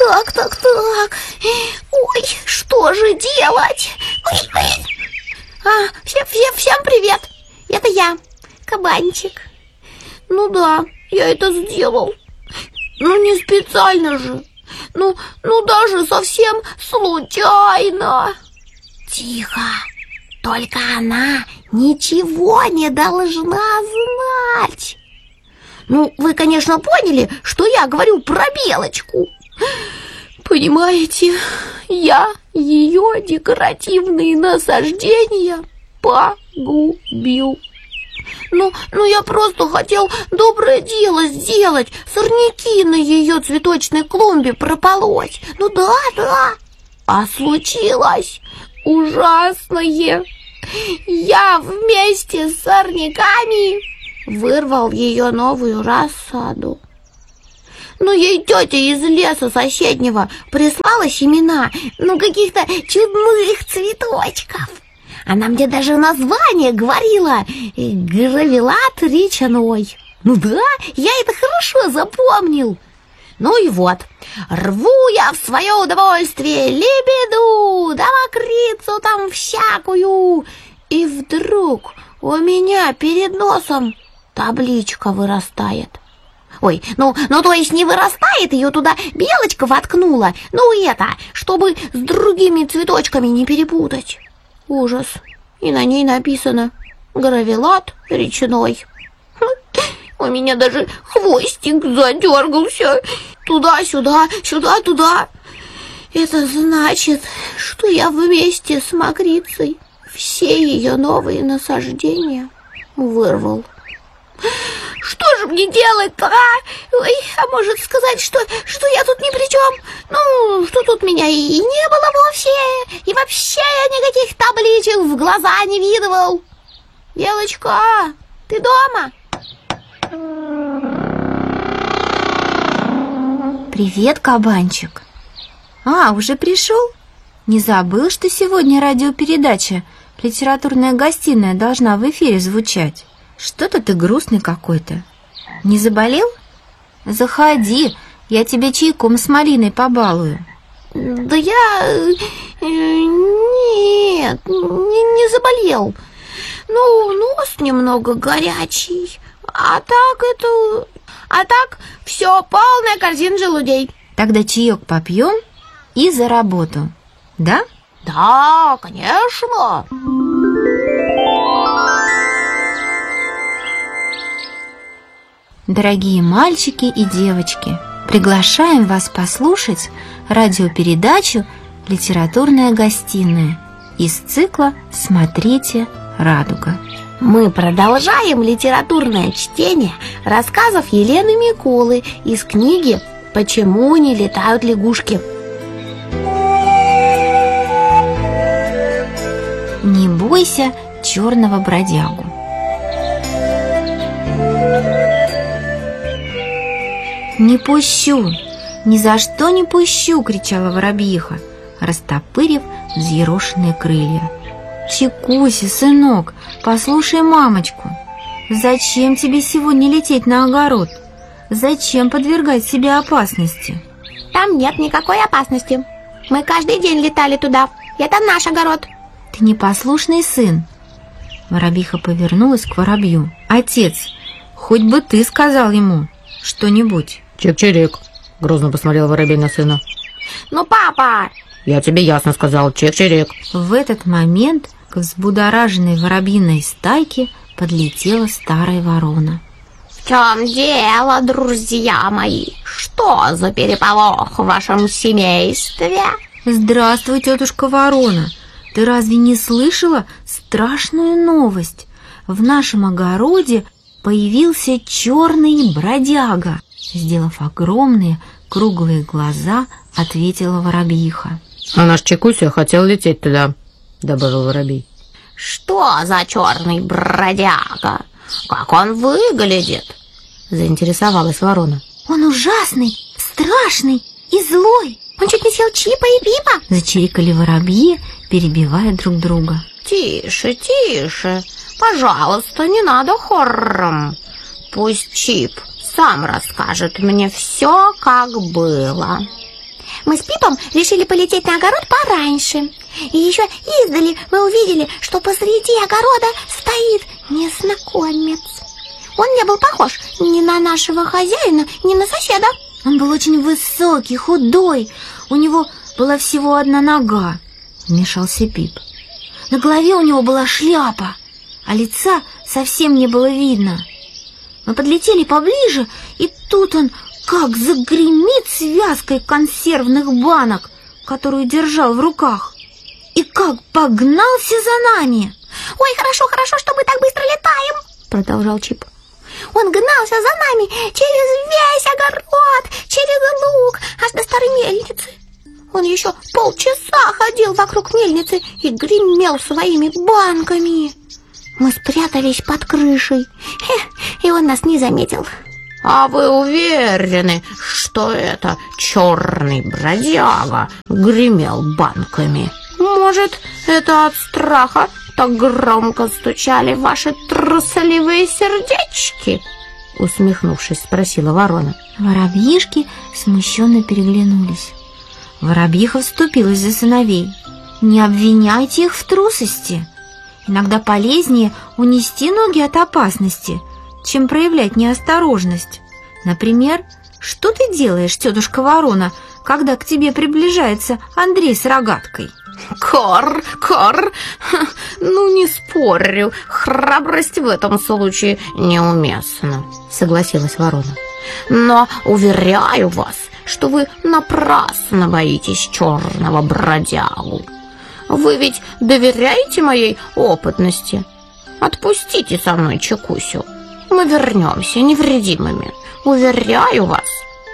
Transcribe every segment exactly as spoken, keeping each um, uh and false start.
Так, так, так. Ой, что же делать? Ой, ой. А, всем, всем, всем привет. Это я, кабанчик. Ну да, я это сделал. Ну не специально же. Ну, ну даже совсем случайно. Тихо. Только она ничего не должна знать. Ну, вы, конечно, поняли, что я говорю про Белочку. Понимаете, я ее декоративные насаждения погубил. Ну, ну я просто хотел доброе дело сделать, сорняки на ее цветочной клумбе прополоть. Ну да, да. А случилось ужасное. Я вместе с сорняками вырвал ее новую рассаду. Ну, ей тетя из леса соседнего прислала семена, ну, каких-то чудных цветочков. Она мне даже название говорила — гравелат речаной. Ну да, я это хорошо запомнил. Ну и вот, рву я в свое удовольствие лебеду, да мокрицу там всякую. И вдруг у меня перед носом табличка вырастает. Ой, ну, ну то есть не вырастает, ее туда Белочка воткнула. Ну это, чтобы с другими цветочками не перепутать. Ужас. И на ней написано гравелат речной. У меня даже хвостик задергался. Туда-сюда, сюда-туда. Это значит, что я вместе с мокрицей все ее новые насаждения вырвал. Что же мне делать-то, а? Ой, а может сказать, что, что я тут ни при чем? Ну, что тут меня и не было вовсе. И вообще я никаких табличек в глаза не видывал. Белочка, ты дома? Привет, кабанчик. А, уже пришел? Не забыл, что сегодня радиопередача «Литературная гостиная» должна в эфире звучать? Что-то ты грустный какой-то. Не заболел? Заходи, я тебя чайком с малиной побалую. Да я... Нет, не, не заболел. Ну, нос немного горячий. А так это... А так все, полная корзина желудей. Тогда чаек попьем и за работу. Да? Да, конечно. Дорогие мальчики и девочки, приглашаем вас послушать радиопередачу «Литературная гостиная» из цикла «Смотрите, радуга». Мы продолжаем литературное чтение рассказов Елены Микулы из книги «Почему не летают лягушки». Не бойся черного бродягу. «Не пущу, ни за что не пущу!» — кричала воробьиха, растопырив взъерошенные крылья. «Чекуся, сынок, послушай мамочку. Зачем тебе сегодня лететь на огород? Зачем подвергать себя опасности?» Там нет никакой опасности. Мы каждый день летали туда. Это наш огород. «Ты непослушный сын!» Воробьиха повернулась к воробью. «Отец, хоть бы ты сказал ему что-нибудь!» «Чик-чирик!» — грозно посмотрел воробей на сына. «Ну, папа!» «Я тебе ясно сказал, чик-чирик!» В этот момент к взбудораженной воробьиной стайке подлетела старая ворона. В чем дело, друзья мои? Что за переполох в вашем семействе? «Здравствуй, тетушка Ворона! Ты разве не слышала страшную новость? В нашем огороде появился черный бродяга!» Сделав огромные круглые глаза, ответила воробьиха. «А наш Чекуся хотел лететь туда», — добавил воробей. «Что за черный бродяга? Как он выглядит?» — заинтересовалась ворона. «Он ужасный, страшный и злой. Он чуть не съел Чипа и Пипа!» — зачирикали воробьи, перебивая друг друга. «Тише, тише! Пожалуйста, не надо хорром. Пусть Чип сам расскажет мне все, как было. мы с Пипом решили полететь на огород пораньше. И еще издали мы увидели, что посреди огорода стоит незнакомец. Он не был похож ни на нашего хозяина, ни на соседа. Он был очень высокий, худой. У него была всего одна нога, вмешался Пип. На голове у него была шляпа, а лица совсем не было видно. Мы подлетели поближе, и тут он как загремит связкой консервных банок, которую держал в руках, и как погнался за нами. «Ой, хорошо, хорошо, что мы так быстро летаем», — продолжал Чип. «Он гнался за нами через весь огород, через луг, аж до старой мельницы. Он еще полчаса ходил вокруг мельницы и гремел своими банками. Мы спрятались под крышей, и он нас не заметил». «А вы уверены, что это черный бродяга гремел банками? Может, это от страха так громко стучали ваши трусливые сердечки?» Усмехнувшись, спросила ворона. Воробьишки смущенно переглянулись. Воробьиха вступилась за сыновей. Не обвиняйте их в трусости. Иногда полезнее унести ноги от опасности, чем проявлять неосторожность. Например, что ты делаешь, тетушка Ворона, когда к тебе приближается Андрей с рогаткой? Кор, кор, ну не спорю, храбрость в этом случае неуместна, согласилась ворона. Но уверяю вас, что вы напрасно боитесь черного бродягу. Вы ведь доверяете моей опытности? Отпустите со мной Чекусю. Мы вернемся невредимыми, уверяю вас.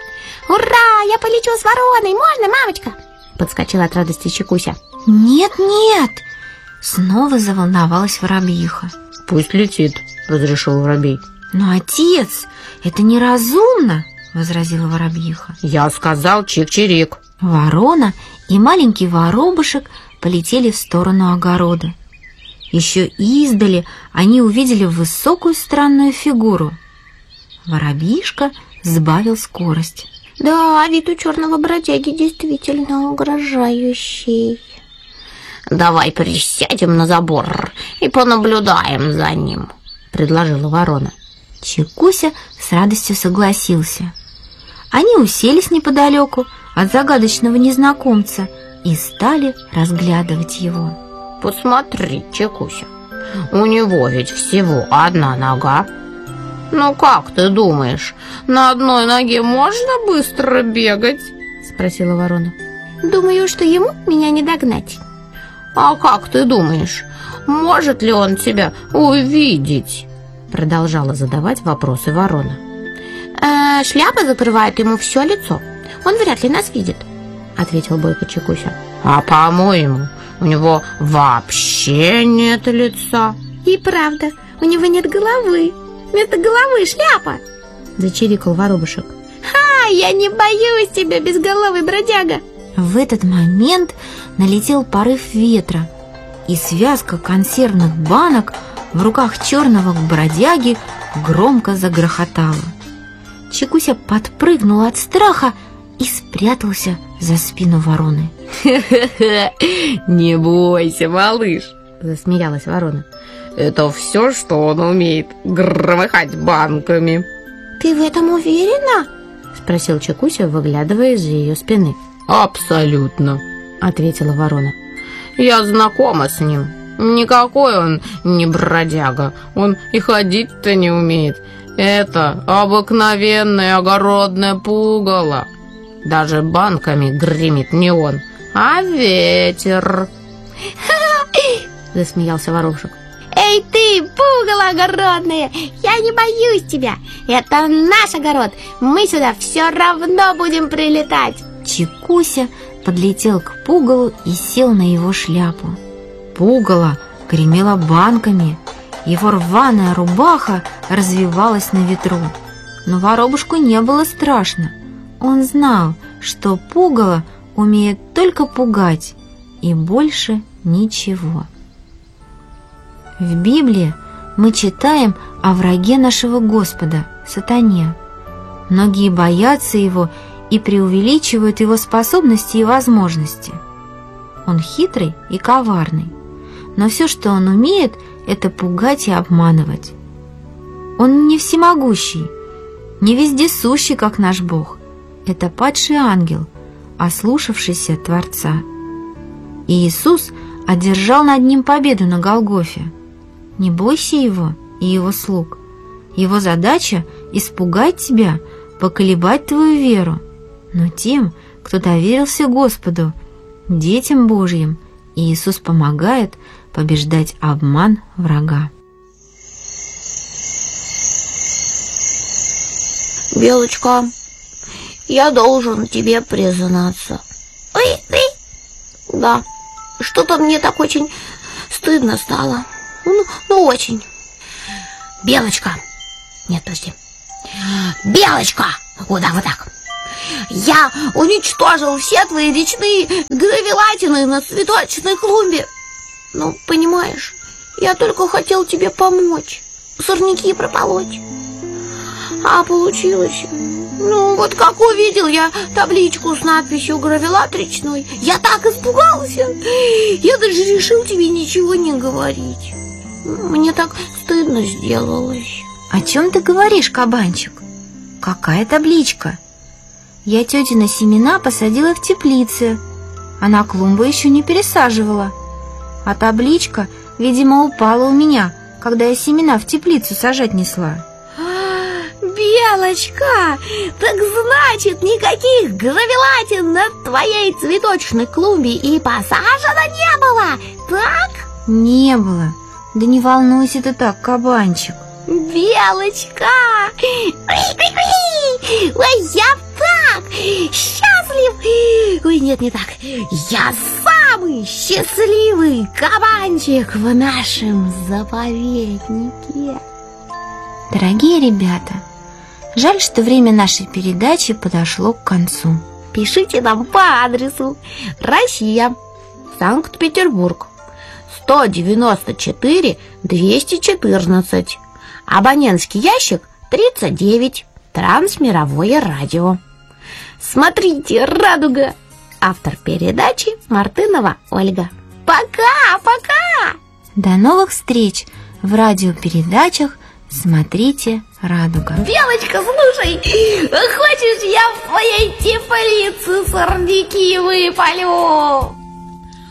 «Ура! Я полечу с вороной! Можно, мамочка?» Подскочила от радости Чекуся. «Нет, нет!» Снова заволновалась воробьиха. «Пусть летит», — разрешил воробей. «Но, отец, это неразумно!» — возразила воробьиха. «Я сказал чик-чирик». Ворона и маленький воробушек полетели в сторону огорода. Еще издали они увидели высокую странную фигуру. Воробьишка сбавил скорость. «Да, вид у черного бродяги действительно угрожающий». «Давай присядем на забор и понаблюдаем за ним», — предложила ворона. Чекуся с радостью согласился. Они уселись неподалеку от загадочного незнакомца и стали разглядывать его. «Посмотри, Чекуся, у него ведь всего одна нога. Ну как ты думаешь, на одной ноге можно быстро бегать?» — спросила ворона. «Думаю, что ему меня не догнать». «А как ты думаешь, может ли он тебя увидеть?» — продолжала задавать вопросы ворона. «Э, «Шляпа закрывает ему все лицо. Он вряд ли нас видит», — ответил бойко Чекуся. «А по-моему, у него вообще нет лица». «И правда, у него нет головы. Вместо головы шляпа», — зачирикал воробушек. «Ха, я не боюсь тебя, безголовый бродяга». В этот момент налетел порыв ветра, и связка консервных банок в руках черного бродяги громко загрохотала. Чекуся подпрыгнул от страха и спрятался за спину вороны. «Не бойся, малыш», — засмеялась ворона. «Это все, что он умеет, громыхать банками». «Ты в этом уверена?» — спросил Чекуся, выглядывая из-за ее спины. «Абсолютно», — ответила ворона. «Я знакома с ним. Никакой он не бродяга. Он и ходить-то не умеет. Это обыкновенное огородное пугало. Даже банками гремит не он, а ветер». Засмеялся воробушек. «Эй ты, пугало огородное, я не боюсь тебя. Это наш огород, мы сюда все равно будем прилетать». Чекуся подлетел к пугалу и сел на его шляпу. Пугало гремело банками, его рваная рубаха развивалась на ветру. Но воробушку не было страшно. Он знал, что пугало умеет только пугать и больше ничего. В Библии мы читаем о враге нашего Господа, сатане. Многие боятся его и преувеличивают его способности и возможности. Он хитрый и коварный, но все, что он умеет, это пугать и обманывать. Он не всемогущий, не вездесущий, как наш Бог. Это падший ангел, ослушавшийся Творца. И Иисус одержал над ним победу на Голгофе. Не бойся его и его слуг. Его задача – испугать тебя, поколебать твою веру. Но тем, кто доверился Господу, детям Божьим, Иисус помогает побеждать обман врага. Белочка, я должен тебе признаться. Ой, ой. Да, что-то мне так очень стыдно стало. Ну, ну очень. Белочка. Нет, подожди. Белочка. Вот так, вот так. Я уничтожил все твои речные гравелатины на цветочной клумбе. Ну, понимаешь, я только хотел тебе помочь, сорняки прополоть. А получилось... Ну, вот как увидел я табличку с надписью «Гравелат речной», я так испугался. Я даже решил тебе ничего не говорить. Мне так стыдно сделалось. О чем ты говоришь, кабанчик? Какая табличка? Я тетины семена посадила в теплице, а на клумбу еще не пересаживала. А табличка, видимо, упала у меня, когда я семена в теплицу сажать несла. Белочка, так значит, никаких гравелатин на твоей цветочной клумбе и посажено не было, так? Не было. Да не волнуйся ты так, кабанчик. Белочка! Ой, ой, я так счастлив! Ой, нет, не так. Я самый счастливый кабанчик в нашем заповеднике. Дорогие ребята, жаль, что время нашей передачи подошло к концу. Пишите нам по адресу: Россия, Санкт-Петербург, сто девяносто четыре двести четырнадцать. Абонентский ящик тридцать девять. Трансмировое радио. Смотрите, радуга. Автор передачи Мартынова Ольга. Пока, пока. До новых встреч в радиопередачах «Смотрите, радуга». Белочка, слушай, хочешь, я в твоей теплице сорняки выпалю?